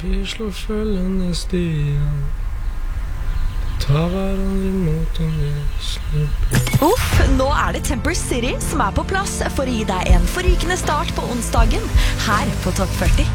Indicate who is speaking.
Speaker 1: Vi slår følgende stier, tar hverandre imot om vi slipper.
Speaker 2: Uff, nå det Temper City som på plass for å gi deg en forrykende start på onsdagen her på Topp 40.